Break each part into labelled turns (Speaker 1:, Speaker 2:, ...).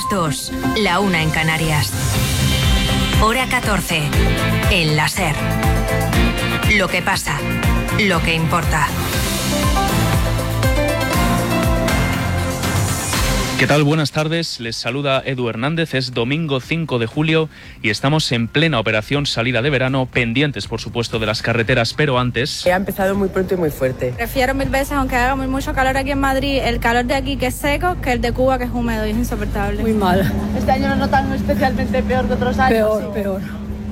Speaker 1: las 2, la 1 en Canarias. Hora 14, en la SER. Lo que pasa, lo que importa.
Speaker 2: ¿Qué tal? Buenas tardes, les saluda Edu Hernández, es domingo 5 de julio y estamos en plena operación salida de verano, pendientes por supuesto de las carreteras, pero antes...
Speaker 3: Ha empezado muy pronto y muy fuerte.
Speaker 4: Prefiero mil veces, aunque haga mucho calor aquí en Madrid, el calor de aquí que es seco, que el de Cuba que es húmedo y es insoportable.
Speaker 5: Muy mal.
Speaker 6: Este año lo notan especialmente peor que otros años.
Speaker 5: Peor.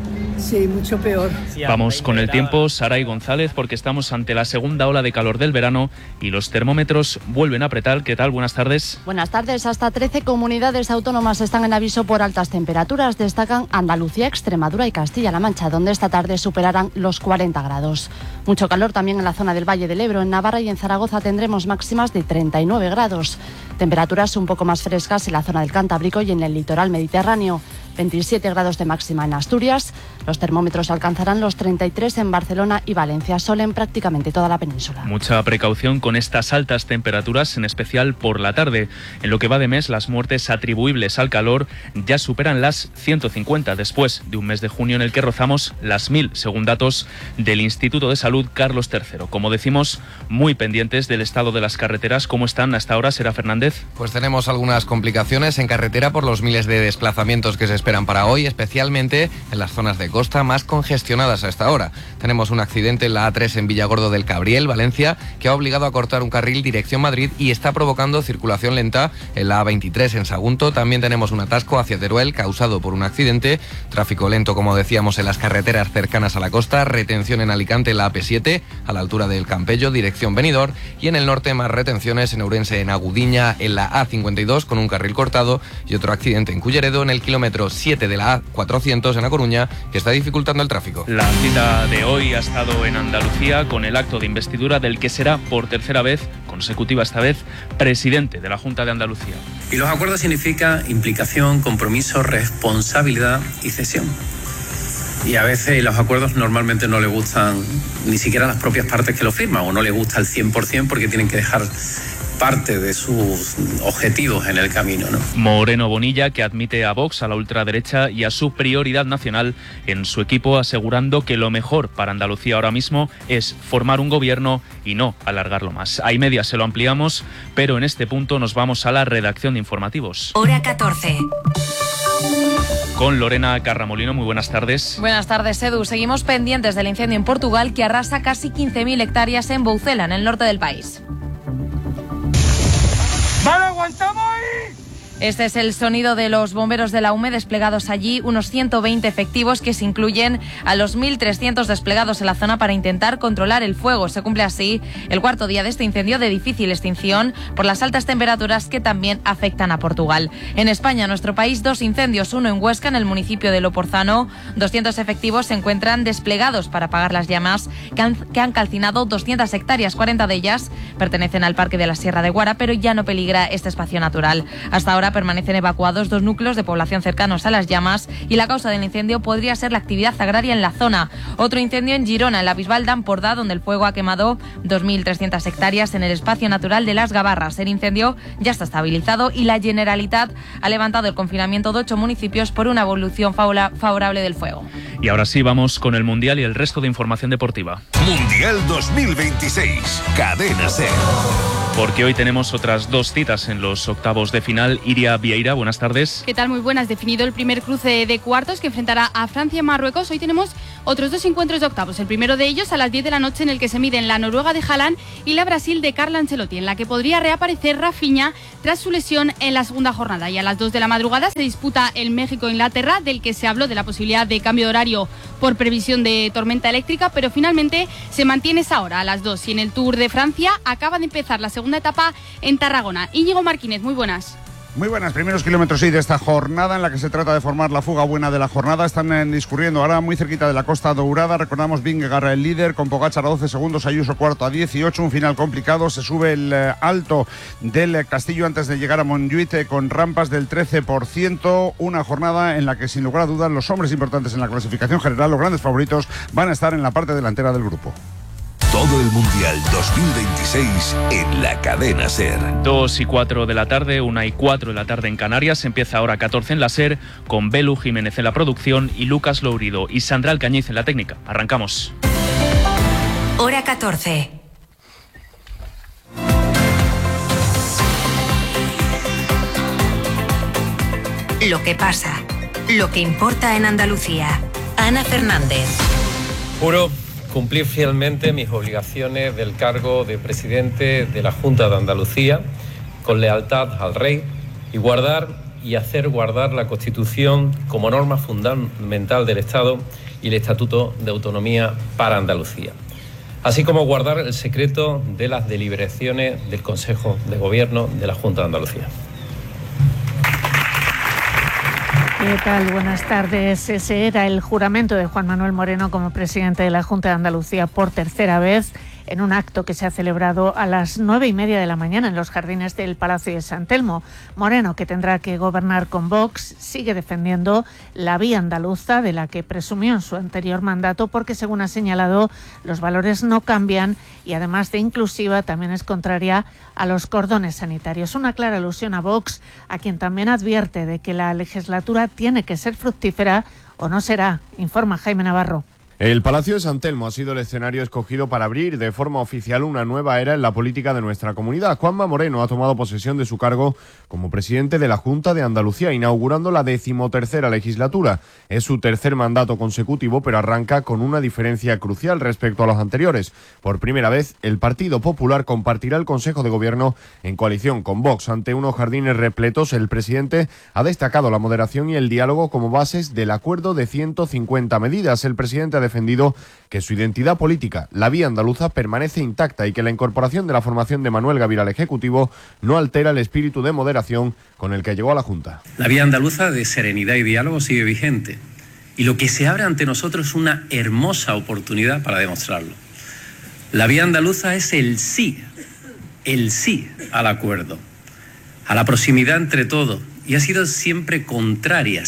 Speaker 5: Sí, mucho peor.
Speaker 2: Vamos con el tiempo, Saray González, porque estamos ante la segunda ola de calor del verano y los termómetros vuelven a apretar. ¿Qué tal? Buenas tardes.
Speaker 7: Buenas tardes. Hasta 13 comunidades autónomas están en aviso por altas temperaturas. Destacan Andalucía, Extremadura y Castilla-La Mancha, donde esta tarde superarán los 40 grados. Mucho calor también en la zona del Valle del Ebro. En Navarra y en Zaragoza tendremos máximas de 39 grados. Temperaturas un poco más frescas en la zona del Cantábrico y en el litoral mediterráneo. 27 grados de máxima en Asturias. Los termómetros alcanzarán los 33 en Barcelona y Valencia, sol en prácticamente toda la península.
Speaker 2: Mucha precaución con estas altas temperaturas, en especial por la tarde. En lo que va de mes, las muertes atribuibles al calor ya superan las 150, después de un mes de junio en el que rozamos las 1000, según datos del Instituto de Salud Carlos III. Como decimos, muy pendientes del estado de las carreteras. ¿Cómo están hasta ahora, Sera Fernández?
Speaker 8: Pues tenemos algunas complicaciones en carretera por los miles de desplazamientos que se esperan para hoy, especialmente en las zonas de costa más congestionadas a esta hora. Tenemos un accidente en la A3 en Villargordo del Cabriel, Valencia, que ha obligado a cortar un carril dirección Madrid y está provocando circulación lenta en la A23 en Sagunto. También tenemos un atasco hacia Teruel causado por un accidente. Tráfico lento, como decíamos, en las carreteras cercanas a la costa. Retención en Alicante en la AP7, a la altura del Campello, dirección Benidorm. Y en el norte más retenciones en Ourense, en Agudiña, en la A52 con un carril cortado. Y otro accidente en Culleredo en el kilómetro 7 de la A400 en A Coruña, que está dificultando el tráfico.
Speaker 2: La cita de hoy ha estado en Andalucía con el acto de investidura del que será por tercera vez, consecutiva esta vez, presidente de la Junta de Andalucía.
Speaker 9: Y los acuerdos significan implicación, compromiso, responsabilidad y cesión. Y a veces los acuerdos normalmente no le gustan ni siquiera a las propias partes que lo firman, o no le gusta al 100% porque tienen que dejar parte de sus objetivos en el camino, ¿no?
Speaker 2: Moreno Bonilla, que admite a Vox, a la ultraderecha y a su prioridad nacional en su equipo, asegurando que lo mejor para Andalucía ahora mismo es formar un gobierno y no alargarlo más. A media se lo ampliamos, pero en este punto nos vamos a la redacción de informativos.
Speaker 1: Hora 14.
Speaker 2: Con Lorena Carramolino, muy buenas tardes.
Speaker 10: Buenas tardes, Edu. Seguimos pendientes del incendio en Portugal que arrasa casi 15.000 hectáreas en Boucela, en el norte del país.
Speaker 11: ¡Vale, aguantamos ahí!
Speaker 10: Este es el sonido de los bomberos de la UME desplegados allí, unos 120 efectivos que se incluyen a los 1.300 desplegados en la zona para intentar controlar el fuego. Se cumple así el cuarto día de este incendio de difícil extinción por las altas temperaturas que también afectan a Portugal. En España, nuestro país, 2 incendios, uno en Huesca, en el municipio de Loporzano. 200 efectivos se encuentran desplegados para apagar las llamas que han calcinado 200 hectáreas. 40 de ellas pertenecen al Parque de la Sierra de Guara, pero ya no peligra este espacio natural. Hasta ahora permanecen evacuados 2 núcleos de población cercanos a las llamas y la causa del incendio podría ser la actividad agraria en la zona. Otro incendio en Girona, en la Bisbal d'Empordà, donde el fuego ha quemado 2.300 hectáreas en el espacio natural de Las Gavarras. El incendio ya está estabilizado y la Generalitat ha levantado el confinamiento de 8 municipios por una evolución favorable del fuego.
Speaker 2: Y ahora sí, vamos con el Mundial y el resto de información deportiva.
Speaker 12: Mundial 2026, Cadena SER.
Speaker 2: Porque hoy tenemos otras 2 citas en los octavos de final. Iria Vieira, buenas tardes.
Speaker 13: ¿Qué tal? Muy buenas. Definido el primer cruce de cuartos que enfrentará a Francia y Marruecos. Hoy tenemos otros 2 encuentros de octavos. El primero de ellos a las 10 de la noche, en el que se miden la Noruega de Haaland y la Brasil de Carlo Ancelotti, en la que podría reaparecer Rafinha tras su lesión en la segunda jornada. Y a las 2 de la madrugada se disputa el México-Inglaterra, del que se habló de la posibilidad de cambio de horario por previsión de tormenta eléctrica, pero finalmente se mantiene esa hora a las 2. Y en el Tour de Francia acaba de empezar la segunda etapa en Tarragona. Íñigo Martínez, muy buenas.
Speaker 14: Muy buenas, primeros kilómetros de esta jornada en la que se trata de formar la fuga buena de la jornada. Están discurriendo ahora muy cerquita de la Costa Dourada. Recordamos, Vingegaard el líder con Pogačar a 12 segundos, Ayuso cuarto a 18. Un final complicado. Se sube el alto del Castillo antes de llegar a Montjuïc con rampas del 13%. Una jornada en la que, sin lugar a dudas, los hombres importantes en la clasificación general, los grandes favoritos, van a estar en la parte delantera del grupo.
Speaker 12: Todo el Mundial 2026 en la cadena SER.
Speaker 2: 2:04 de la tarde, 1:04 de la tarde en Canarias. Empieza hora 14 en la SER con Belu Jiménez en la producción y Lucas Lourido y Sandra Alcañiz en la técnica. Arrancamos.
Speaker 1: Hora 14. Lo que pasa, lo que importa en Andalucía. Ana Fernández.
Speaker 15: Juro cumplir fielmente mis obligaciones del cargo de presidente de la Junta de Andalucía, con lealtad al Rey, y guardar y hacer guardar la Constitución como norma fundamental del Estado y el Estatuto de Autonomía para Andalucía, así como guardar el secreto de las deliberaciones del Consejo de Gobierno de la Junta de Andalucía.
Speaker 16: ¿Qué tal? Buenas tardes. Ese era el juramento de Juan Manuel Moreno como presidente de la Junta de Andalucía por tercera vez, en un acto que se ha celebrado a las 9:30 de la mañana en los jardines del Palacio de San Telmo. Moreno, que tendrá que gobernar con Vox, sigue defendiendo la vía andaluza de la que presumió en su anterior mandato, porque, según ha señalado, los valores no cambian y, además de inclusiva, también es contraria a los cordones sanitarios. Una clara alusión a Vox, a quien también advierte de que la legislatura tiene que ser fructífera o no será, informa Jaime Navarro.
Speaker 17: El Palacio de San Telmo ha sido el escenario escogido para abrir de forma oficial una nueva era en la política de nuestra comunidad. Juanma Moreno ha tomado posesión de su cargo como presidente de la Junta de Andalucía, inaugurando la 13ª legislatura. Es su tercer mandato consecutivo, pero arranca con una diferencia crucial respecto a los anteriores. Por primera vez, el Partido Popular compartirá el Consejo de Gobierno en coalición con Vox. Ante unos jardines repletos, el presidente ha destacado la moderación y el diálogo como bases del acuerdo de 150 medidas. El presidente ha defendido que su identidad política, la vía andaluza, permanece intacta y que la incorporación de la formación de Manuel Gavira al Ejecutivo no altera el espíritu de moderación con el que llegó a la Junta.
Speaker 9: La vía andaluza de serenidad y diálogo sigue vigente y lo que se abre ante nosotros es una hermosa oportunidad para demostrarlo. La vía andaluza es el sí al acuerdo, a la proximidad entre todos, y ha sido siempre contraria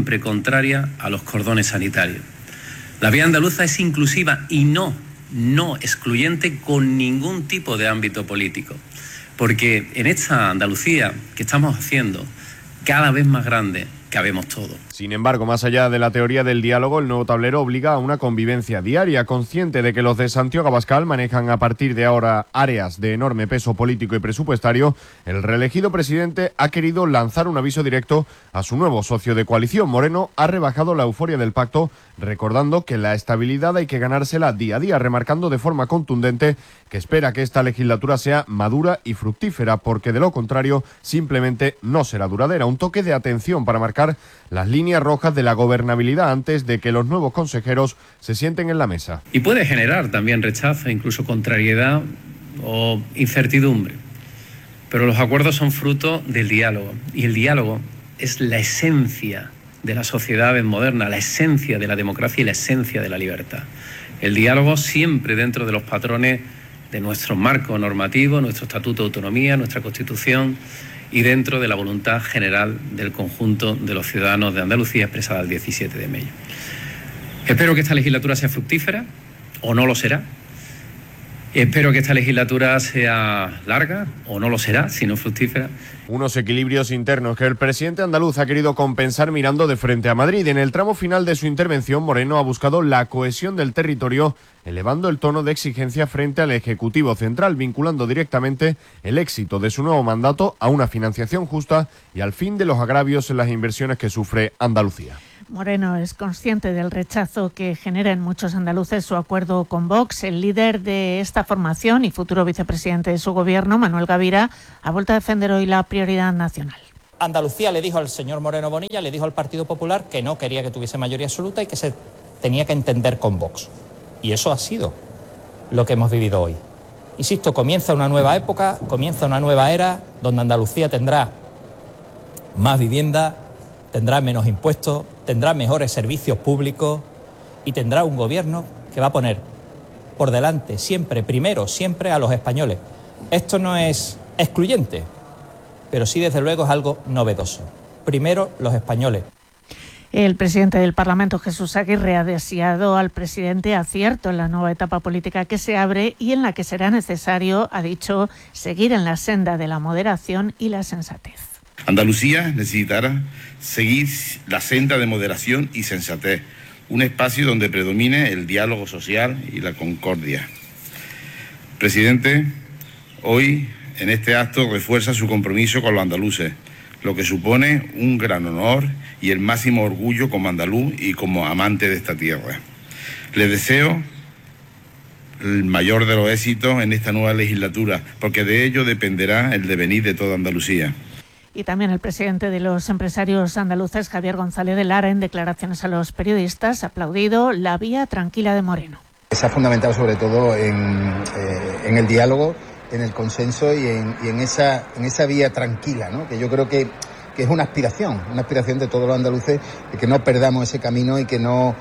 Speaker 9: a los cordones sanitarios. La vía andaluza es inclusiva y no excluyente con ningún tipo de ámbito político, porque en esta Andalucía que estamos haciendo cada vez más grande, cabemos todos.
Speaker 17: Sin embargo, más allá de la teoría del diálogo, el nuevo tablero obliga a una convivencia diaria, consciente de que los de Santiago Abascal manejan a partir de ahora áreas de enorme peso político y presupuestario. El reelegido presidente ha querido lanzar un aviso directo a su nuevo socio de coalición. Moreno ha rebajado la euforia del pacto, recordando que la estabilidad hay que ganársela día a día, remarcando de forma contundente que espera que esta legislatura sea madura y fructífera, porque de lo contrario simplemente no será duradera. Un toque de atención para marcar las líneas rojas de la gobernabilidad antes de que los nuevos consejeros se sienten en la mesa.
Speaker 9: Y puede generar también rechazo, incluso contrariedad o incertidumbre. Pero los acuerdos son fruto del diálogo, y el diálogo es la esencia de las sociedades modernas, la esencia de la democracia y la esencia de la libertad. El diálogo siempre dentro de los patrones de nuestro marco normativo, nuestro Estatuto de Autonomía, nuestra Constitución, y dentro de la voluntad general del conjunto de los ciudadanos de Andalucía expresada el 17 de mayo. Espero que esta legislatura sea fructífera, o no lo será. Espero que esta legislatura sea larga, o no lo será, si no fructífera.
Speaker 17: Unos equilibrios internos que el presidente andaluz ha querido compensar mirando de frente a Madrid. En el tramo final de su intervención, Moreno ha buscado la cohesión del territorio, elevando el tono de exigencia frente al Ejecutivo Central, vinculando directamente el éxito de su nuevo mandato a una financiación justa y al fin de los agravios en las inversiones que sufre Andalucía.
Speaker 16: Moreno es consciente del rechazo que genera en muchos andaluces su acuerdo con Vox. El líder de esta formación y futuro vicepresidente de su gobierno, Manuel Gavira, ha vuelto a defender hoy la prioridad nacional.
Speaker 18: Andalucía le dijo al señor Moreno Bonilla, le dijo al Partido Popular que no quería que tuviese mayoría absoluta y que se tenía que entender con Vox. Y eso ha sido lo que hemos vivido hoy. Insisto, comienza una nueva época, comienza una nueva era donde Andalucía tendrá más vivienda, tendrá menos impuestos, tendrá mejores servicios públicos y tendrá un gobierno que va a poner por delante siempre a los españoles. Esto no es excluyente, pero sí desde luego es algo novedoso. Primero los españoles.
Speaker 16: El presidente del Parlamento, Jesús Aguirre, ha deseado al presidente acierto en la nueva etapa política que se abre y en la que será necesario, ha dicho, seguir en la senda de la moderación y la sensatez.
Speaker 19: Andalucía necesitará seguir la senda de moderación y sensatez, un espacio donde predomine el diálogo social y la concordia. Presidente, hoy en este acto refuerza su compromiso con los andaluces, lo que supone un gran honor y el máximo orgullo como andaluz y como amante de esta tierra. Les deseo el mayor de los éxitos en esta nueva legislatura, porque de ello dependerá el devenir de toda Andalucía.
Speaker 16: Y también el presidente de los empresarios andaluces, Javier González de Lara, en declaraciones a los periodistas, ha aplaudido la vía tranquila de Moreno.
Speaker 20: Se ha fundamentado sobre todo en el diálogo, en el consenso y en esa vía tranquila, ¿no? Que yo creo que es una aspiración de todos los andaluces, de que no perdamos ese camino y que no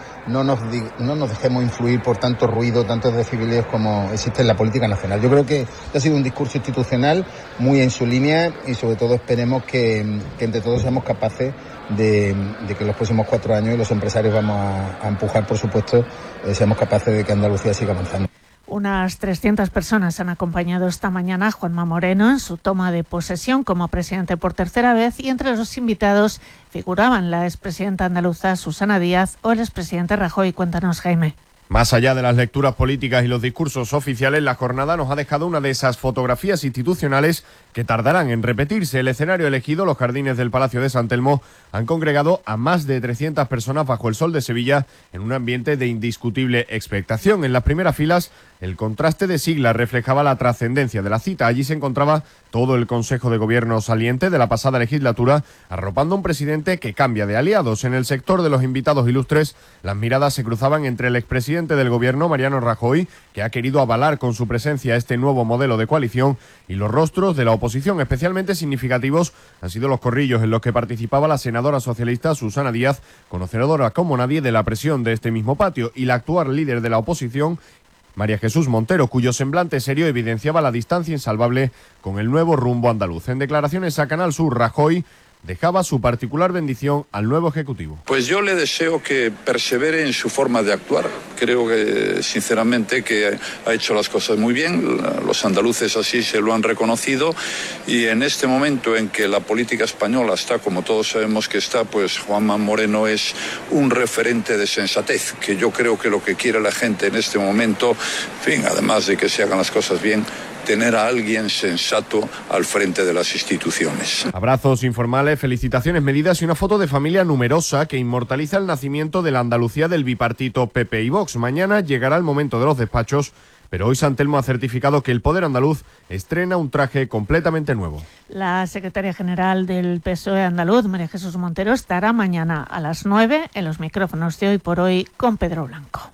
Speaker 20: nos dejemos influir por tanto ruido, tantos decibelios como existe en la política nacional. Yo creo que ha sido un discurso institucional muy en su línea y sobre todo esperemos que entre todos seamos capaces de que en los próximos 4 años, y los empresarios vamos a empujar, por supuesto, seamos capaces de que Andalucía siga avanzando.
Speaker 16: Unas 300 personas han acompañado esta mañana a Juanma Moreno en su toma de posesión como presidente por tercera vez, y entre los invitados figuraban la expresidenta andaluza Susana Díaz o el expresidente Rajoy. Cuéntanos, Jaime.
Speaker 17: Más allá de las lecturas políticas y los discursos oficiales, la jornada nos ha dejado una de esas fotografías institucionales que tardarán en repetirse. El escenario elegido, los jardines del Palacio de San Telmo, han congregado a más de 300 personas bajo el sol de Sevilla en un ambiente de indiscutible expectación. En las primeras filas, el contraste de siglas reflejaba la trascendencia de la cita. Allí se encontraba todo el Consejo de Gobierno saliente de la pasada legislatura, arropando a un presidente que cambia de aliados. En el sector de los invitados ilustres, las miradas se cruzaban entre el expresidente del Gobierno, Mariano Rajoy, que ha querido avalar con su presencia este nuevo modelo de coalición, y los rostros de la oposición. Especialmente significativos han sido los corrillos en los que participaba la senadora socialista Susana Díaz, conocedora como nadie de la presión de este mismo patio, y la actual líder de la oposición, María Jesús Montero, cuyo semblante serio evidenciaba la distancia insalvable con el nuevo rumbo andaluz. En declaraciones a Canal Sur, Rajoy dejaba su particular bendición al nuevo Ejecutivo.
Speaker 21: Pues yo le deseo que persevere en su forma de actuar. Creo que, sinceramente, que ha hecho las cosas muy bien. Los andaluces así se lo han reconocido. Y en este momento en que la política española está, como todos sabemos que está, pues Juanma Moreno es un referente de sensatez, que yo creo que lo que quiere la gente en este momento, en fin, además de que se hagan las cosas bien, tener a alguien sensato al frente de las instituciones.
Speaker 17: Abrazos informales, felicitaciones medidas y una foto de familia numerosa que inmortaliza el nacimiento de la Andalucía del bipartito PP y Vox. Mañana llegará el momento de los despachos, pero hoy San Telmo ha certificado que el Poder andaluz estrena un traje completamente nuevo.
Speaker 16: La secretaria general del PSOE andaluz, María Jesús Montero, estará mañana a las 9 en los micrófonos de Hoy por Hoy con Pedro Blanco.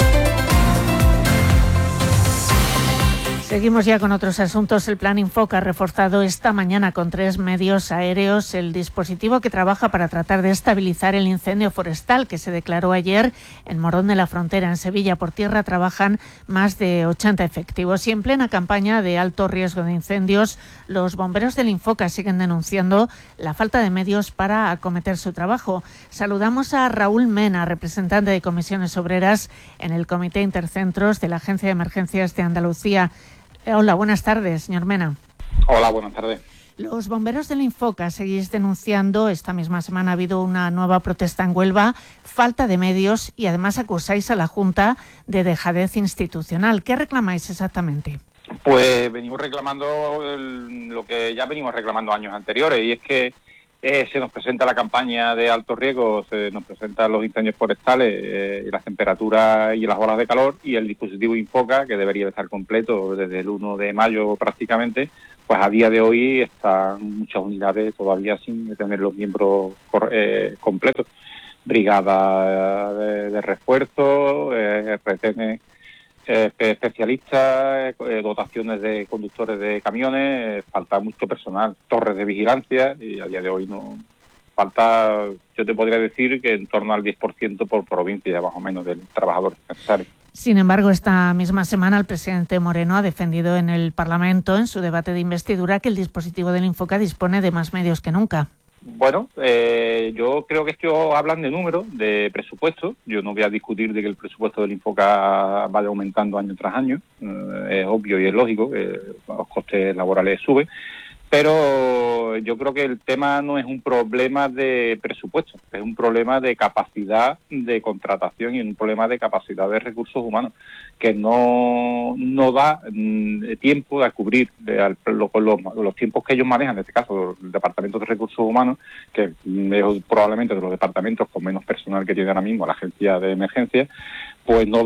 Speaker 16: Seguimos ya con otros asuntos. El Plan Infoca ha reforzado esta mañana con 3 medios aéreos el dispositivo que trabaja para tratar de estabilizar el incendio forestal que se declaró ayer en Morón de la Frontera. En Sevilla, por tierra, trabajan más de 80 efectivos. Y en plena campaña de alto riesgo de incendios, los bomberos del Infoca siguen denunciando la falta de medios para acometer su trabajo. Saludamos a Raúl Mena, representante de Comisiones Obreras en el Comité Intercentros de la Agencia de Emergencias de Andalucía. Hola, buenas tardes, señor Mena.
Speaker 22: Hola, buenas tardes.
Speaker 16: Los bomberos del Infoca seguís denunciando, esta misma semana ha habido una nueva protesta en Huelva, falta de medios y además acusáis a la Junta de dejadez institucional. ¿Qué reclamáis exactamente?
Speaker 22: Pues venimos reclamando lo que ya venimos reclamando años anteriores, y es que se nos presenta la campaña de alto riesgo, se nos presentan los incendios forestales, las temperaturas y las olas de calor, y el dispositivo Infoca, que debería estar completo desde el 1 de mayo prácticamente, pues a día de hoy están muchas unidades todavía sin tener los miembros completos. Brigada de refuerzo, retenes especialistas, dotaciones de conductores de camiones, falta mucho personal, torres de vigilancia, y a día de hoy no falta, yo te podría decir que en torno al 10% por provincia, más o menos, del trabajador necesario.
Speaker 16: Sin embargo, esta misma semana el presidente Moreno ha defendido en el Parlamento, en su debate de investidura, que el dispositivo del Infoca dispone de más medios que nunca.
Speaker 22: Bueno, yo creo que estos hablan de números, de presupuesto. Yo no voy a discutir de que el presupuesto del Infoca vaya aumentando año tras año. Es obvio y es lógico que los costes laborales suben. Pero yo creo que el tema no es un problema de presupuesto, es un problema de capacidad de contratación y un problema de capacidad de recursos humanos, que no da tiempo a cubrir los tiempos que ellos manejan, en este caso el Departamento de Recursos Humanos, que es probablemente de los departamentos con menos personal que tiene ahora mismo la Agencia de Emergencia, pues no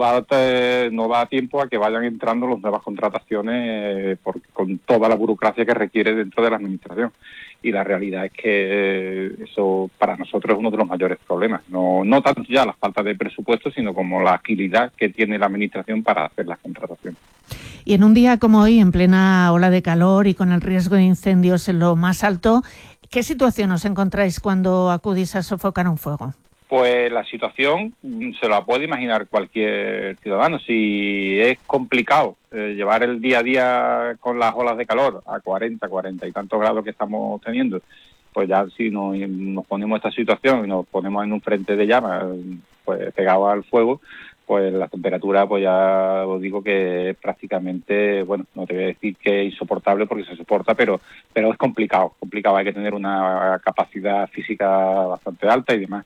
Speaker 22: da tiempo a que vayan entrando las nuevas contrataciones con toda la burocracia que requiere dentro de la administración. Y la realidad es que eso para nosotros es uno de los mayores problemas. No tanto ya la falta de presupuesto, sino como la agilidad que tiene la administración para hacer las contrataciones.
Speaker 16: Y en un día como hoy, en plena ola de calor y con el riesgo de incendios en lo más alto, ¿qué situación os encontráis cuando acudís a sofocar un fuego?
Speaker 22: Pues la situación se la puede imaginar cualquier ciudadano. Si es complicado llevar el día a día con las olas de calor a 40 y tantos grados que estamos teniendo, pues ya si nos ponemos esta situación y nos ponemos en un frente de llamas, pues pegado al fuego, pues la temperatura, pues ya os digo que es prácticamente, bueno, no te voy a decir que es insoportable porque se soporta, pero es complicado, hay que tener una capacidad física bastante alta y demás.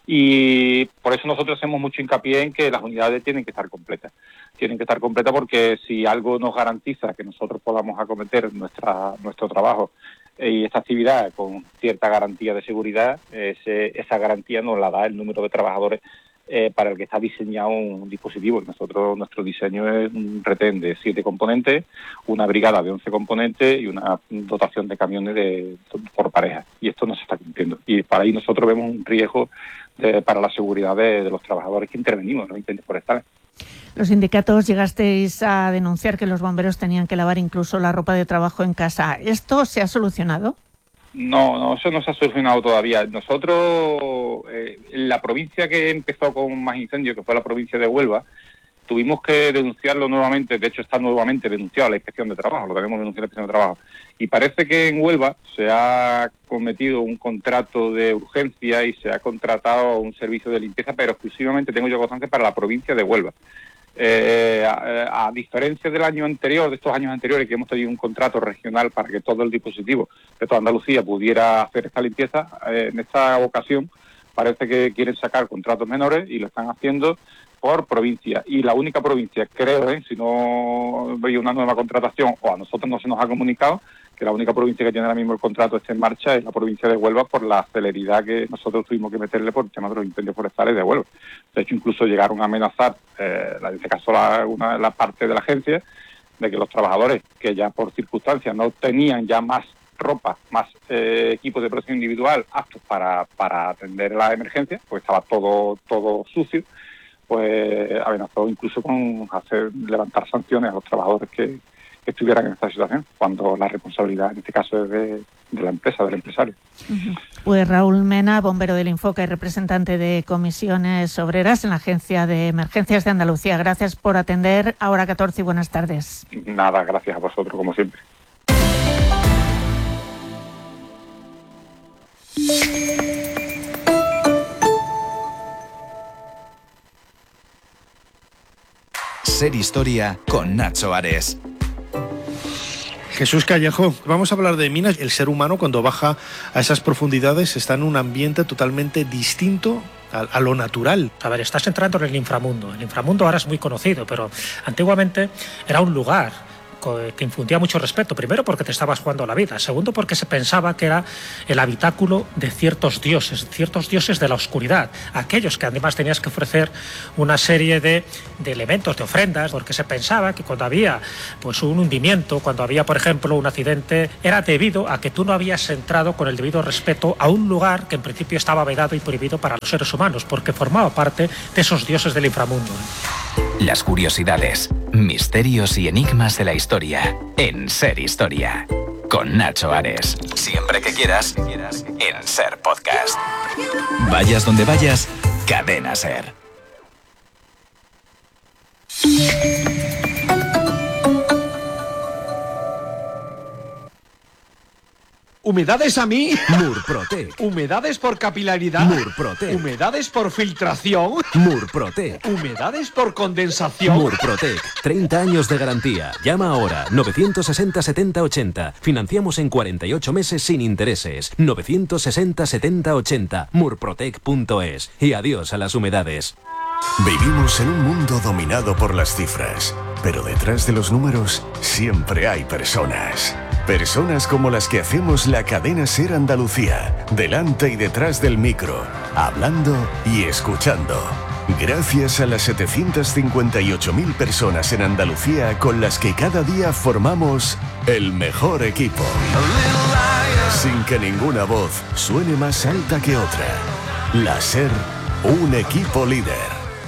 Speaker 22: Y por eso nosotros hacemos mucho hincapié en que las unidades tienen que estar completas. Tienen que estar completas porque si algo nos garantiza que nosotros podamos acometer nuestro trabajo y esta actividad con cierta garantía de seguridad, esa garantía nos la da el número de trabajadores para el que está diseñado un dispositivo. Nuestro diseño es un retén de 7 componentes, una brigada de 11 componentes y una dotación de camiones por pareja. Y esto no se está cumpliendo. Y para ahí nosotros vemos un riesgo para la seguridad de los trabajadores que intervenimos en los incendios forestales.
Speaker 16: Los sindicatos llegasteis a denunciar que los bomberos tenían que lavar incluso la ropa de trabajo en casa. ¿Esto se ha solucionado?
Speaker 22: No, eso no se ha solucionado todavía. Nosotros, la provincia que empezó con más incendios, que fue la provincia de Huelva, tuvimos que denunciarlo nuevamente. De hecho, está nuevamente denunciado a la Inspección de Trabajo, lo tenemos denunciado a la Inspección de Trabajo. Y parece que en Huelva se ha cometido un contrato de urgencia y se ha contratado un servicio de limpieza, pero exclusivamente, tengo yo constancia, para la provincia de Huelva. A diferencia del año anterior, de estos años anteriores, que hemos tenido un contrato regional para que todo el dispositivo de toda Andalucía pudiera hacer esta limpieza, en esta ocasión parece que quieren sacar contratos menores y lo están haciendo por provincia. Y la única provincia, creo, si no veis una nueva contratación, o a nosotros no se nos ha comunicado, que la única provincia que tiene ahora mismo el contrato está en marcha es la provincia de Huelva, por la celeridad que nosotros tuvimos que meterle por el tema de los incendios forestales de Huelva. De hecho, incluso llegaron a amenazar, en este caso la parte de la agencia, de que los trabajadores que ya por circunstancias no tenían ya más ropa, más equipos de protección individual aptos para atender la emergencia, pues estaba todo sucio, pues amenazó incluso con levantar sanciones a los trabajadores que estuvieran en esta situación, cuando la responsabilidad en este caso es de la empresa, del empresario.
Speaker 16: Pues Raúl Mena, bombero del Infoca y representante de Comisiones Obreras en la Agencia de Emergencias de Andalucía. Gracias por atender a Hora 14 y buenas tardes.
Speaker 22: Nada, gracias a vosotros, como siempre.
Speaker 3: Ser Historia con Nacho Ares.
Speaker 4: Jesús Callejo, vamos a hablar de minas. El ser humano, cuando baja a esas profundidades, está en un ambiente totalmente distinto a lo natural.
Speaker 23: A ver, estás entrando en el inframundo. El inframundo ahora es muy conocido, pero antiguamente era un lugar que infundía mucho respeto. Primero, porque te estabas jugando la vida. Segundo, porque se pensaba que era el habitáculo de ciertos dioses de la oscuridad. Aquellos que además tenías que ofrecer una serie de elementos, de ofrendas, porque se pensaba que cuando había pues un hundimiento, cuando había, por ejemplo, un accidente, era debido a que tú no habías entrado con el debido respeto a un lugar que en principio estaba vedado y prohibido para los seres humanos, porque formaba parte de esos dioses del inframundo.
Speaker 3: Las curiosidades, misterios y enigmas de la historia en Ser Historia. Con Nacho Ares. Siempre que quieras, en Ser Podcast. Vayas donde vayas, Cadena Ser.
Speaker 5: ¿Humedades a mí?
Speaker 6: Murprotec.
Speaker 5: ¿Humedades por capilaridad?
Speaker 6: Murprotec.
Speaker 5: ¿Humedades por filtración?
Speaker 6: Murprotec.
Speaker 5: ¿Humedades por condensación?
Speaker 6: Murprotec. 30 años de garantía. Llama ahora. 960 70 80. Financiamos en 48 meses sin intereses. 960 70 80. Murprotec.es. Y adiós a las humedades.
Speaker 12: Vivimos en un mundo dominado por las cifras, pero detrás de los números siempre hay personas. Personas como las que hacemos la cadena SER Andalucía, delante y detrás del micro, hablando y escuchando. Gracias a las 758.000 personas en Andalucía con las que cada día formamos el mejor equipo. Sin que ninguna voz suene más alta que otra. La SER, un equipo líder.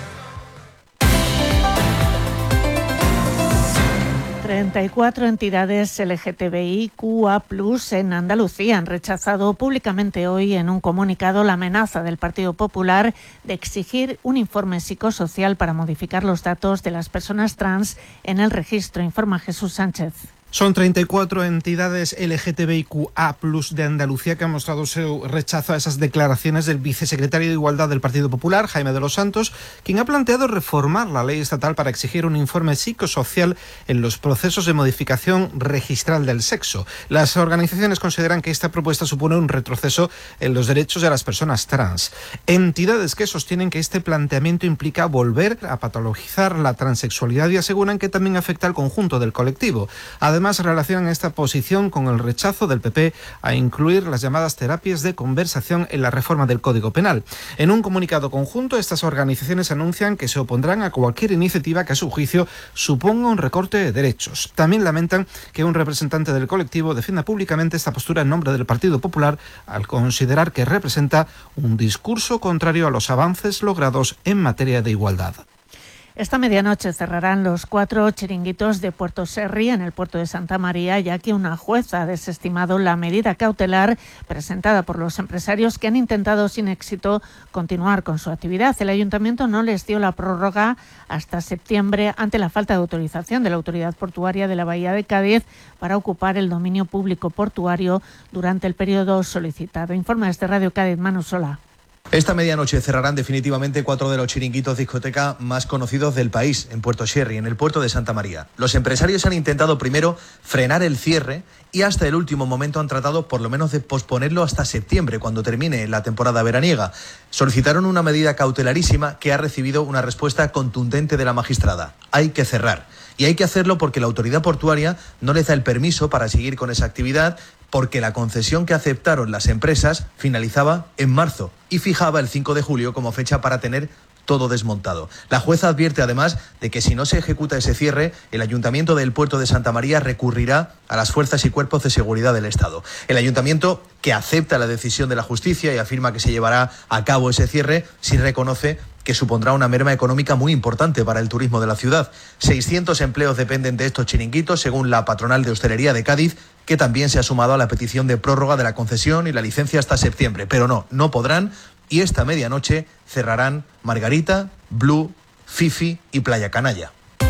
Speaker 16: 34 entidades LGTBIQA+ en Andalucía han rechazado públicamente hoy en un comunicado la amenaza del Partido Popular de exigir un informe psicosocial para modificar los datos de las personas trans en el registro, informa Jesús Sánchez.
Speaker 7: Son 34 entidades LGTBIQA+ de Andalucía que han mostrado su rechazo a esas declaraciones del vicesecretario de Igualdad del Partido Popular, Jaime de los Santos, quien ha planteado reformar la ley estatal para exigir un informe psicosocial en los procesos de modificación registral del sexo. Las organizaciones consideran que esta propuesta supone un retroceso en los derechos de las personas trans. Entidades que sostienen que este planteamiento implica volver a patologizar la transexualidad y aseguran que también afecta al conjunto del colectivo. Además, relacionan esta posición con el rechazo del PP a incluir las llamadas terapias de conversación en la reforma del Código Penal. En un comunicado conjunto, estas organizaciones anuncian que se opondrán a cualquier iniciativa que a su juicio suponga un recorte de derechos. También lamentan que un representante del colectivo defienda públicamente esta postura en nombre del Partido Popular al considerar que representa un discurso contrario a los avances logrados en materia de igualdad.
Speaker 16: Esta medianoche cerrarán los 4 chiringuitos de Puerto Serri en el puerto de Santa María, ya que una jueza ha desestimado la medida cautelar presentada por los empresarios que han intentado sin éxito continuar con su actividad. El ayuntamiento no les dio la prórroga hasta septiembre ante la falta de autorización de la Autoridad Portuaria de la Bahía de Cádiz para ocupar el dominio público portuario durante el periodo solicitado. Informa desde Radio Cádiz, Manu Sola.
Speaker 24: Esta medianoche cerrarán definitivamente 4 de los chiringuitos discoteca más conocidos del país, en Puerto Sherry, en el puerto de Santa María. Los empresarios han intentado primero frenar el cierre y hasta el último momento han tratado por lo menos de posponerlo hasta septiembre, cuando termine la temporada veraniega. Solicitaron una medida cautelarísima que ha recibido una respuesta contundente de la magistrada. Hay que cerrar. Y hay que hacerlo porque la autoridad portuaria no les da el permiso para seguir con esa actividad, porque la concesión que aceptaron las empresas finalizaba en marzo y fijaba el 5 de julio como fecha para tener todo desmontado. La jueza advierte además de que si no se ejecuta ese cierre, el Ayuntamiento del Puerto de Santa María recurrirá a las fuerzas y cuerpos de seguridad del Estado. El Ayuntamiento, que acepta la decisión de la justicia y afirma que se llevará a cabo ese cierre, sí reconoce que supondrá una merma económica muy importante para el turismo de la ciudad. 600 empleos dependen de estos chiringuitos, según la patronal de hostelería de Cádiz, que también se ha sumado a la petición de prórroga de la concesión y la licencia hasta septiembre. Pero no podrán, y esta medianoche cerrarán Margarita, Blue, Fifi y Playa Canalla.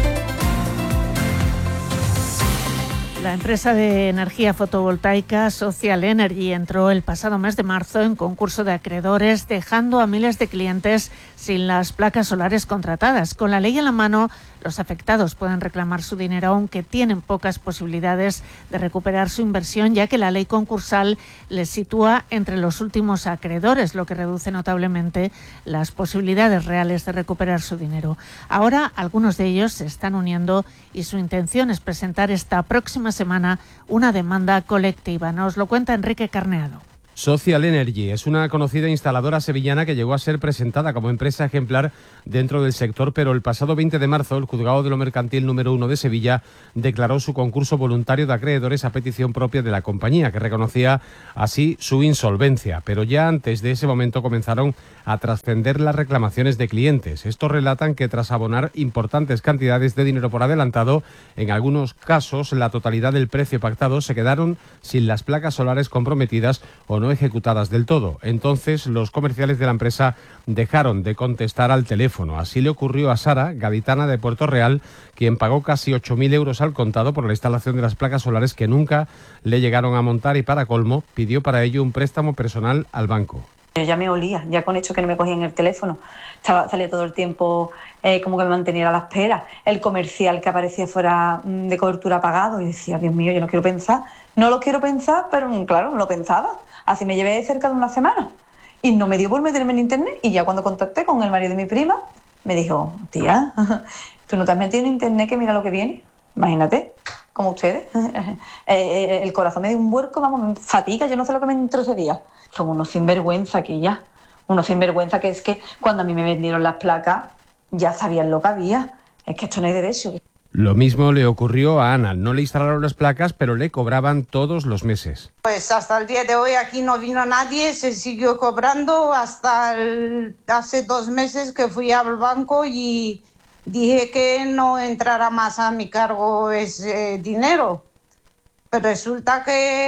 Speaker 16: La empresa de energía fotovoltaica Social Energy entró el pasado mes de marzo en concurso de acreedores, dejando a miles de clientes sin las placas solares contratadas. Con la ley en la mano, los afectados pueden reclamar su dinero, aunque tienen pocas posibilidades de recuperar su inversión, ya que la ley concursal les sitúa entre los últimos acreedores, lo que reduce notablemente las posibilidades reales de recuperar su dinero. Ahora, algunos de ellos se están uniendo y su intención es presentar esta próxima semana una demanda colectiva. Nos lo cuenta Enrique Carneado.
Speaker 25: Social Energy es una conocida instaladora sevillana que llegó a ser presentada como empresa ejemplar dentro del sector, pero el pasado 20 de marzo el Juzgado de lo Mercantil número 1 de Sevilla declaró su concurso voluntario de acreedores a petición propia de la compañía, que reconocía así su insolvencia. Pero ya antes de ese momento comenzaron a trascender las reclamaciones de clientes. Estos relatan que tras abonar importantes cantidades de dinero por adelantado, en algunos casos la totalidad del precio pactado, se quedaron sin las placas solares comprometidas o no no ejecutadas del todo. Entonces, los comerciales de la empresa dejaron de contestar al teléfono. Así le ocurrió a Sara, gaditana de Puerto Real, quien pagó casi 8.000 euros al contado por la instalación de las placas solares que nunca le llegaron a montar y, para colmo, pidió para ello un préstamo personal al banco.
Speaker 8: Yo ya me olía, ya con hecho que no me cogían el teléfono. Salía todo el tiempo como que me mantenía a la espera. El comercial que aparecía fuera de cobertura pagado. Y decía, Dios mío, yo no quiero pensar. No lo quiero pensar, pero claro, no lo pensaba. Así me llevé cerca de una semana. Y no me dio por meterme en internet. Y ya cuando contacté con el marido de mi prima, me dijo, tía, ¿tú no te has metido en internet que mira lo que viene? Imagínate, como ustedes. El corazón me dio un vuelco, vamos, me fatiga, yo no sé lo que me entró ese día. Son unos sinvergüenza aquí ya. Unos sinvergüenza que es que cuando a mí me vendieron las placas ya sabían lo que había. Es que esto no hay derecho.
Speaker 25: Lo mismo le ocurrió a Ana. No le instalaron las placas, pero le cobraban todos los meses.
Speaker 10: Pues hasta el día de hoy aquí no vino nadie, se siguió cobrando hasta hace 2 meses que fui al banco y dije que no entrara más a mi cargo ese dinero. Pero resulta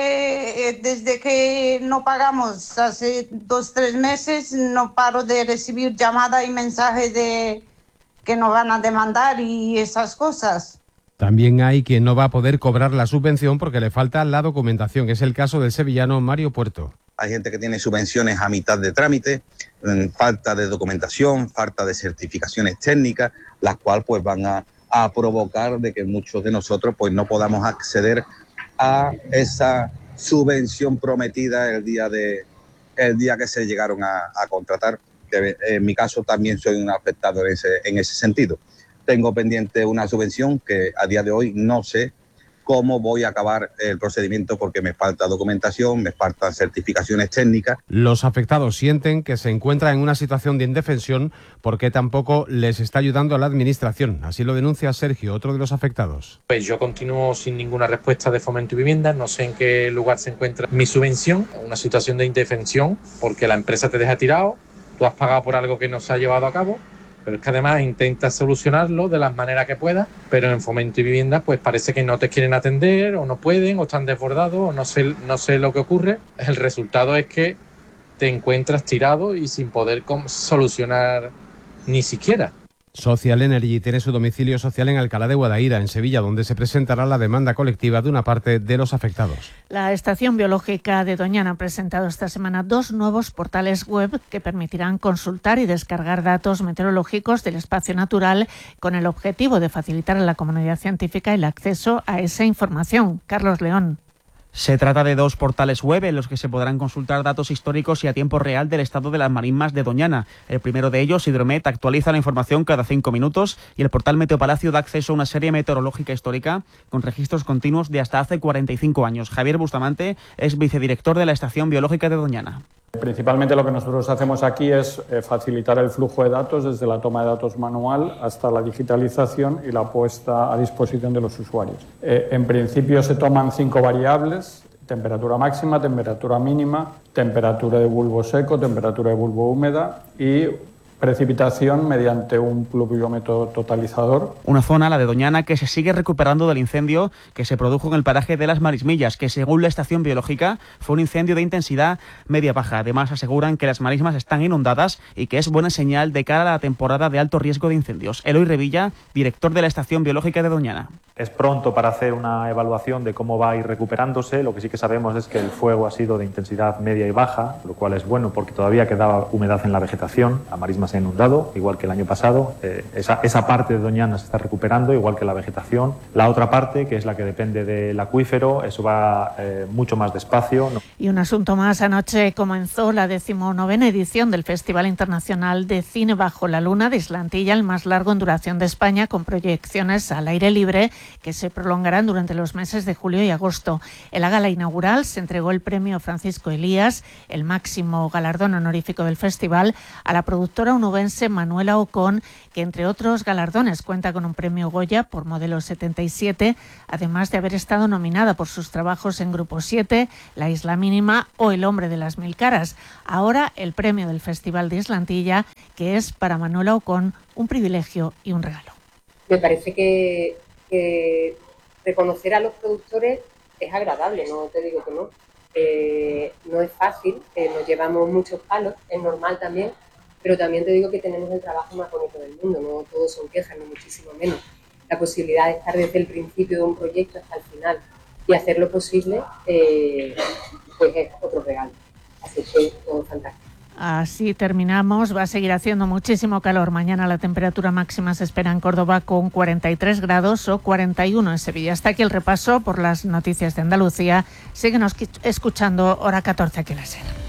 Speaker 10: que desde que no pagamos hace 2-3 meses no paro de recibir llamadas y mensajes de que nos van a demandar y esas cosas.
Speaker 25: También hay quien no va a poder cobrar la subvención porque le falta la documentación. Es el caso del sevillano Mario Puerto.
Speaker 11: Hay gente que tiene subvenciones a mitad de trámite, falta de documentación, falta de certificaciones técnicas, las cuales pues van a provocar de que muchos de nosotros pues no podamos acceder a esa subvención prometida el día que se llegaron a contratar. En mi caso también soy un afectado en ese sentido. Tengo pendiente una subvención que a día de hoy no sé cómo voy a acabar el procedimiento porque me falta documentación, me faltan certificaciones técnicas.
Speaker 25: Los afectados sienten que se encuentran en una situación de indefensión porque tampoco les está ayudando la administración. Así lo denuncia Sergio, otro de los afectados.
Speaker 13: Pues yo continúo sin ninguna respuesta de Fomento y Vivienda, no sé en qué lugar se encuentra mi subvención, una situación de indefensión porque la empresa te deja tirado, tú has pagado por algo que no se ha llevado a cabo. Pero es que además intentas solucionarlo de las maneras que puedas, pero en Fomento y Vivienda pues parece que no te quieren atender o no pueden o están desbordados o no sé lo que ocurre. El resultado es que te encuentras tirado y sin poder solucionar ni siquiera.
Speaker 25: Social Energy tiene su domicilio social en Alcalá de Guadaira, en Sevilla, donde se presentará la demanda colectiva de una parte de los afectados.
Speaker 16: La Estación Biológica de Doñana ha presentado esta semana 2 nuevos portales web que permitirán consultar y descargar datos meteorológicos del espacio natural con el objetivo de facilitar a la comunidad científica el acceso a esa información. Carlos León.
Speaker 14: Se trata de 2 portales web en los que se podrán consultar datos históricos y a tiempo real del estado de las marismas de Doñana. El primero de ellos, Hidromet, actualiza la información cada 5 minutos y el portal Meteopalacio da acceso a una serie meteorológica histórica con registros continuos de hasta hace 45 años. Javier Bustamante es vicedirector de la Estación Biológica de Doñana.
Speaker 26: Principalmente lo que nosotros hacemos aquí es facilitar el flujo de datos desde la toma de datos manual hasta la digitalización y la puesta a disposición de los usuarios. En principio se toman 5 variables: temperatura máxima, temperatura mínima, temperatura de bulbo seco, temperatura de bulbo húmeda y precipitación mediante un pluviómetro totalizador.
Speaker 14: Una zona, la de Doñana, que se sigue recuperando del incendio que se produjo en el paraje de las Marismillas, que según la Estación Biológica fue un incendio de intensidad media-baja. Además aseguran que las marismas están inundadas y que es buena señal de cara a la temporada de alto riesgo de incendios. Eloy Revilla, director de la Estación Biológica de Doñana.
Speaker 27: Es pronto para hacer una evaluación de cómo va a ir recuperándose. Lo que sí que sabemos es que el fuego ha sido de intensidad media y baja, lo cual es bueno porque todavía quedaba humedad en la vegetación. La marisma se ha inundado, igual que el año pasado. Esa parte de Doñana se está recuperando, igual que la vegetación. La otra parte, que es la que depende del acuífero, eso va mucho más despacio.
Speaker 16: Y un asunto más. Anoche comenzó la 19ª edición del Festival Internacional de Cine Bajo la Luna de Islantilla, el más largo en duración de España, con proyecciones al aire libre que se prolongarán durante los meses de julio y agosto. En la gala inaugural se entregó el premio Francisco Elías, el máximo galardón honorífico del festival, a la productora onubense Manuela Ocón, que entre otros galardones cuenta con un premio Goya por Modelo 77, además de haber estado nominada por sus trabajos en Grupo 7, La Isla Mínima o El Hombre de las Mil Caras. Ahora el premio del Festival de Islantilla, que es para Manuela Ocón un privilegio y un regalo.
Speaker 28: Me parece que reconocer a los productores es agradable, no te digo que no.
Speaker 1: No es fácil, nos llevamos muchos palos, es normal también, pero también te digo que tenemos el trabajo más bonito del mundo, no todos son quejas, ni muchísimo menos. La posibilidad de estar desde el principio de un proyecto hasta el final y hacer lo posible, pues es otro regalo. Así que todo fantástico.
Speaker 16: Así terminamos. Va a seguir haciendo muchísimo calor. Mañana la temperatura máxima se espera en Córdoba con 43 grados o 41 en Sevilla. Hasta aquí el repaso por las noticias de Andalucía. Síguenos escuchando, hora 14 aquí en la SER.